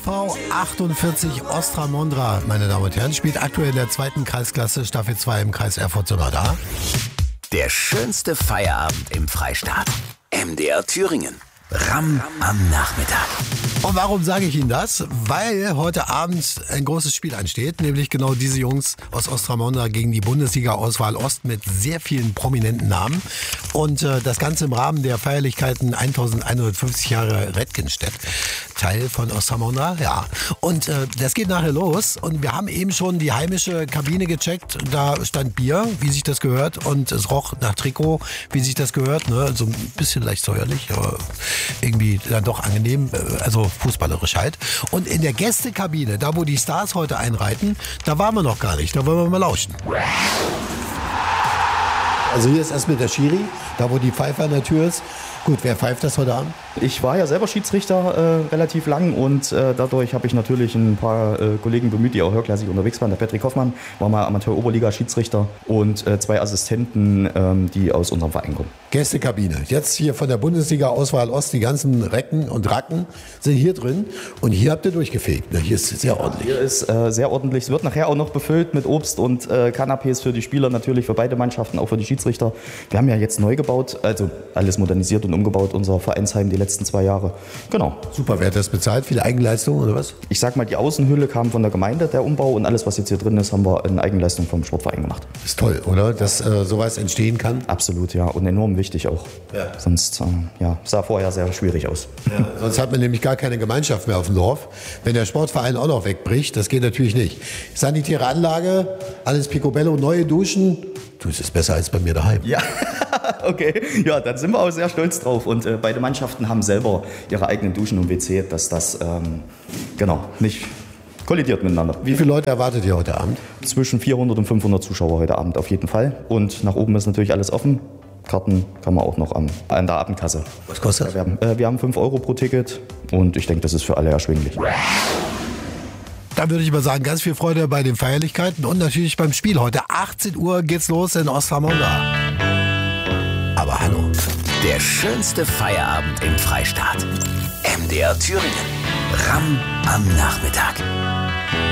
SV 48 Ostramondra, meine Damen und Herren, spielt aktuell in der 2. Kreisklasse, Staffel 2 im Kreis Erfurt-Sömmerda. Der schönste Feierabend im Freistaat. MDR Thüringen. Ramm am Nachmittag. Und warum sage ich Ihnen das? Weil heute Abend ein großes Spiel ansteht, nämlich genau diese Jungs aus Ostramondra gegen die Bundesliga-Auswahl Ost mit sehr vielen prominenten Namen. Und das Ganze im Rahmen der Feierlichkeiten 1150 Jahre Redgenstedt, Teil von Ostramondra, ja. Und das geht nachher los. Und wir haben eben schon die heimische Kabine gecheckt. Da stand Bier, wie sich das gehört. Und es roch nach Trikot, wie sich das gehört. Ne? So ein bisschen leicht säuerlich, aber irgendwie dann doch angenehm, also fußballerisch halt. Und in der Gästekabine, da wo die Stars heute einreiten, da waren wir noch gar nicht, da wollen wir mal lauschen. Also hier ist erst mit der Schiri, da wo die Pfeife an der Tür ist. Gut, wer pfeift das heute Abend? Ich war ja selber Schiedsrichter relativ lang und dadurch habe ich natürlich ein paar Kollegen bemüht, die auch höherklassig unterwegs waren. Der Patrick Hoffmann war mal Amateur-Oberliga-Schiedsrichter und 2 Assistenten, die aus unserem Verein kommen. Gästekabine. Jetzt hier von der Bundesliga-Auswahl Ost, die ganzen Recken und Racken sind hier drin und hier habt ihr durchgefegt. Hier ist sehr ordentlich. Hier ist sehr ordentlich. Es wird nachher auch noch befüllt mit Obst und Canapés für die Spieler, natürlich für beide Mannschaften, auch für die Schiedsrichter. Wir haben ja jetzt neu gebaut, also alles modernisiert und umgebaut, unser Vereinsheim die letzten 2 Jahre. Genau. Super, wer hat das bezahlt? Viele Eigenleistungen oder was? Ich sag mal, die Außenhülle kam von der Gemeinde, der Umbau, und alles, was jetzt hier drin ist, haben wir in Eigenleistung vom Sportverein gemacht. Ist toll, oder? Dass sowas entstehen kann? Absolut, ja. Und enorm wichtig auch. Ja. Sonst sah vorher sehr schwierig aus. Ja. Sonst hat man nämlich gar keine Gemeinschaft mehr auf dem Dorf. Wenn der Sportverein auch noch wegbricht, das geht natürlich nicht. Sanitäre Anlage, alles picobello, neue Duschen. Du, es ist besser als bei mir daheim. Ja, okay. Ja, dann sind wir auch sehr stolz drauf. Und beide Mannschaften haben selber ihre eigenen Duschen und WC, dass das nicht kollidiert miteinander. Wie viele Leute erwartet ihr heute Abend? Zwischen 400 und 500 Zuschauer heute Abend auf jeden Fall. Und nach oben ist natürlich alles offen. Karten kann man auch noch an der Abendkasse. Was kostet das? Wir haben 5 Euro pro Ticket und ich denke, das ist für alle erschwinglich. Dann würde ich mal sagen, ganz viel Freude bei den Feierlichkeiten und natürlich beim Spiel. Heute 18 Uhr geht's los in Ostramondra. Aber hallo. Der schönste Feierabend im Freistaat. MDR Thüringen. Ramm am Nachmittag.